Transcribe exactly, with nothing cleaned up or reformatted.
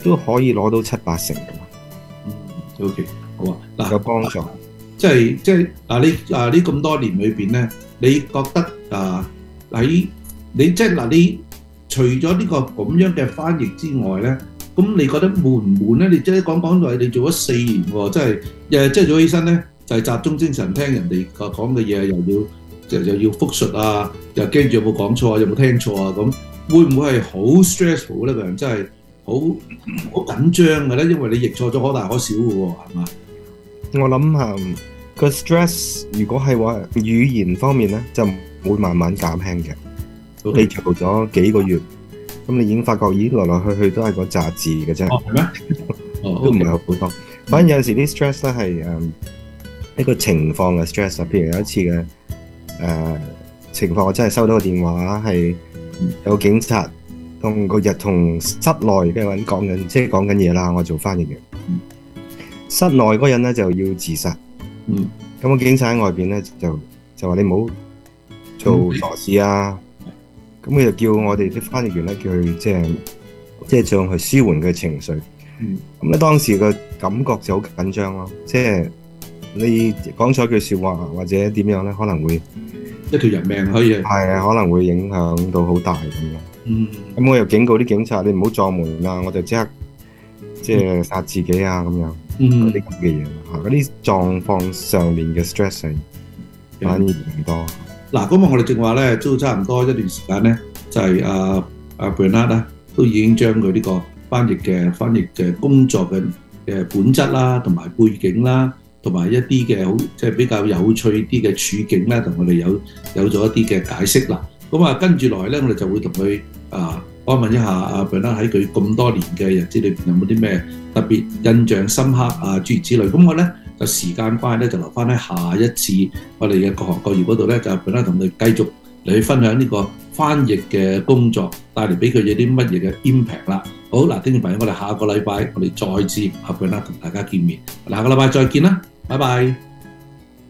都可以攞到七八成㗎嘛。 嗯，OK，好啊。嗱， 有幫助。 即係即係嗱，你啊呢咁多年裏邊咧，你覺得啊喺你即係嗱，你除咗呢個咁樣嘅翻譯之外咧，咁你覺得悶唔悶咧？你即係講講話你做咗四年喎，即係誒，即係早起身咧就係集中精神聽人哋講嘅嘢，又要又又要復述啊，又驚住有冇講錯啊，有冇聽錯啊咁。會唔會係好 stressful 咧？個人真係好好緊張嘅咧，因為你譯錯咗可大可小嘅喎，係嘛？ 我諗啊，個 stress 如果係話語言方面咧，就會慢慢減輕嘅。 Okay. 你做咗幾個月，咁你已經發覺，咦，來來去去都係嗰紮字嘅啫。 哦，係咩？哦， 都唔係好多。Okay. 反而有陣時啲 stress 咧係誒一個情況嘅 stress 啊。譬如有一次嘅誒、呃、情況，我真係收到個電話係有警察同個日同室內嘅人講緊，即係講緊嘢啦。我做翻譯嘅， 嗯、 室內嗰人咧就要自殺。 嗯， 咁個警察喺外邊咧就就話你唔好做傻事啊。咁、嗯、佢就叫我哋啲翻譯員咧，叫佢即係即係將去舒緩佢情緒。 嗯， 咁咧當時個感覺就好緊張咯，即係你講錯句説話或者點樣咧，可能會一條人命可以係啊，可能會影響到好大咁樣。 嗯， 咁我又警告啲警察，你唔好撞門啊，我就即刻即係殺自己啊咁樣。 嗯， 嗰啲咁嘅嘢嚇，嗰啲狀況上面嘅 stress 係反而唔多。 嗱，咁我哋正話咧，都差唔多一段時間咧，就係阿阿 Bernard 啦，都已經將佢呢個翻譯嘅翻譯嘅工作嘅嘅本質啦，同埋背景啦，同埋一啲嘅好即係比較有趣啲嘅處境咧，同我哋有有咗一啲嘅解釋啦。咁啊，跟住落嚟咧，我哋就會同佢啊訪問一下阿 Bernard喺佢咁多年嘅日子裏邊有冇啲咩特別印象深刻啊諸如此類。咁我咧就時間關係咧，就留翻喺下一次我哋嘅各行各業嗰度咧，就 Bernard 同你繼續嚟去分享呢個翻譯嘅工作帶嚟俾佢有啲乜嘢嘅 impact 啦。好嗱，聽眾朋友，我哋下個禮拜我哋再次合 Bernard 同大家見面，下個禮拜再見啦，拜拜。